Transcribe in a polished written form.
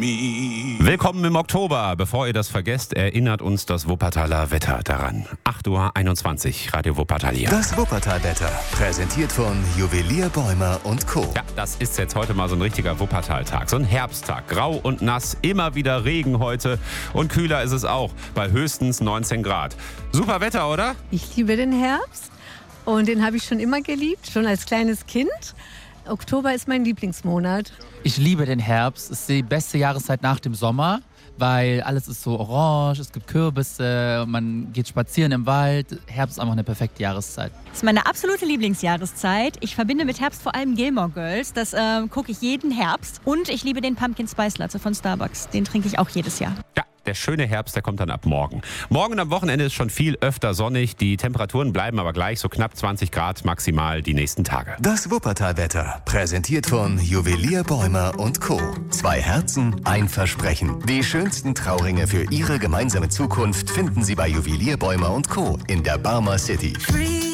me. Willkommen im Oktober. Bevor ihr das vergesst, erinnert uns das Wuppertaler Wetter daran. 8:21 Uhr, Radio Wuppertal hier. Das Wuppertal-Wetter, präsentiert von Juwelier Bäumer und Co. Ja, das ist jetzt heute mal so ein richtiger Wuppertal-Tag. So ein Herbsttag. Grau und nass, immer wieder Regen heute. Und kühler ist es auch, bei höchstens 19 Grad. Super Wetter, oder? Ich liebe den Herbst und den habe ich schon immer geliebt, schon als kleines Kind. Oktober ist mein Lieblingsmonat. Ich liebe den Herbst. Es ist die beste Jahreszeit nach dem Sommer, weil alles ist so orange, es gibt Kürbisse, man geht spazieren im Wald. Herbst ist einfach eine perfekte Jahreszeit. Das ist meine absolute Lieblingsjahreszeit. Ich verbinde mit Herbst vor allem Gilmore Girls. Das gucke ich jeden Herbst. Und ich liebe den Pumpkin Spice Latte von Starbucks. Den trinke ich auch jedes Jahr. Ja, der schöne Herbst, der kommt dann ab morgen. Morgen und am Wochenende ist schon viel öfter sonnig. Die Temperaturen bleiben aber gleich so knapp 20 Grad maximal die nächsten Tage. Das Wuppertal-Wetter, präsentiert von Juwelier Bäumer und Co. 2 Herzen, ein Versprechen. Die schönsten Trauringe für Ihre gemeinsame Zukunft finden Sie bei Juwelier Bäumer und Co. in der Barmer City.